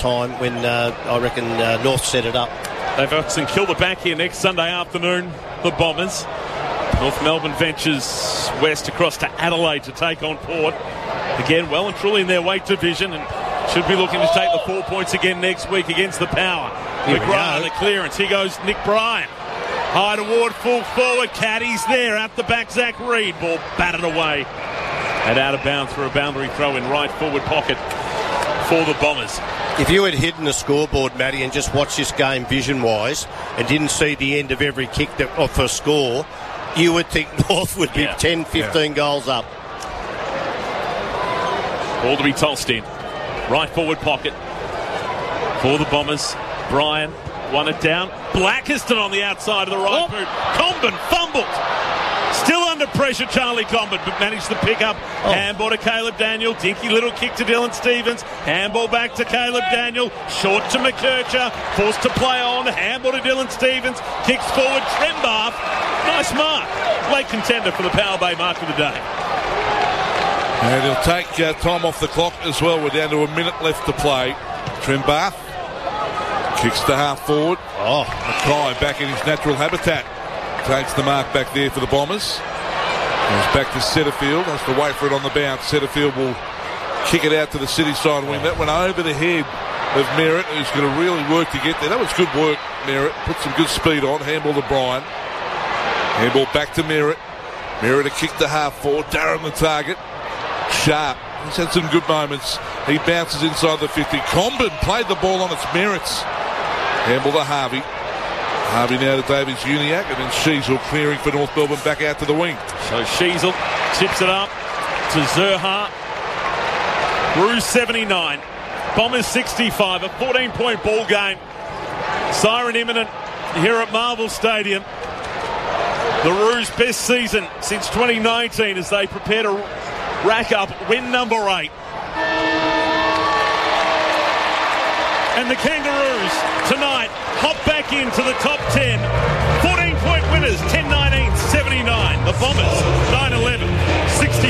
time when I reckon North set it up. They've got St Kilda back here next Sunday afternoon, the Bombers. North Melbourne ventures west across to Adelaide to take on Port. Again, well and truly in their weight division, and should be looking to take the 4 points again next week against the Power. McGrath, the clearance. Here goes Nick Bryan. High toward full forward. Caddy's there at the back. Zach Reed. Ball batted away and out of bounds for a boundary throw in right forward pocket for the Bombers. If you had hidden the scoreboard, Matty, and just watched this game vision-wise and didn't see the end of every kick for a score, you would think North would be 10, 15 goals up. Ball to be tossed in. Right forward pocket for the Bombers. Bryan won it down. Blackiston on the outside of the right boot. Comben fumbled. Still under pressure, Charlie Comben, but managed to pick up. Handball to Caleb Daniel. Dinky little kick to Dylan Stephens. Handball back to Caleb Daniel. Short to McKercher. Forced to play on. Handball to Dylan Stephens. Kicks forward. Trembath. Nice mark. Late contender for the Power Bay mark of the day. And he'll take time off the clock as well. We're down to a minute left to play. Trembath kicks to half forward. Mackay back in his natural habitat. Takes the mark back there for the Bombers. Goes back to Setterfield. Has to wait for it on the bounce. Setterfield will kick it out to the city side wing. That went over the head of Merritt, who's going to really work to get there. That was good work, Merritt. Put some good speed on. Handball to Bryan. Handball back to Merritt. Merritt a kick to half forward. Darren the target. Sharp. He's had some good moments. He bounces inside the 50. Comben played the ball on its merits. Handball to Harvey. Harvey now to Davies Uniacke, and then Sheasel clearing for North Melbourne back out to the wing. So Sheasel tips it up to Zerha. Roos 79. Bombers 65. A 14-point ball game. Siren imminent here at Marvel Stadium. The Roos' best season since 2019 as they prepare to rack up win number 8. And the Kangaroos tonight hop back into the top 10. 14-point winners, 10-19, 79. The Bombers, 9-11, 60.